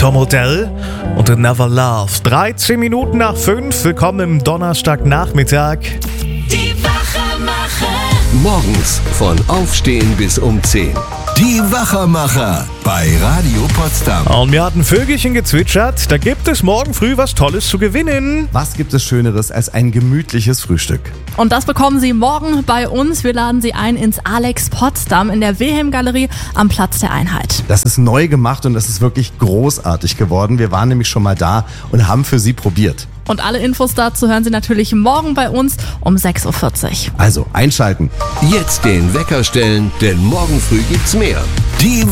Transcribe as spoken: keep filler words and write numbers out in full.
Tom Odell und Never Love. dreizehn Minuten nach fünf. Willkommen im Donnerstagnachmittag. Die Wachermacher. Morgens von Aufstehen bis um zehn. Die Wachermacher bei Radio Potsdam. Und mir hat ein Vögelchen gezwitschert. Da gibt es morgen früh was Tolles zu gewinnen. Was gibt es Schöneres als ein gemütliches Frühstück? Und das bekommen Sie morgen bei uns. Wir laden Sie ein ins Alex Potsdam in der Wilhelm-Galerie am Platz der Einheit. Das ist neu gemacht und das ist wirklich großartig geworden. Wir waren nämlich schon mal da und haben für Sie probiert. Und alle Infos dazu hören Sie natürlich morgen bei uns um sechs Uhr vierzig. Also einschalten. Jetzt den Wecker stellen, denn morgen früh gibt's mehr. Die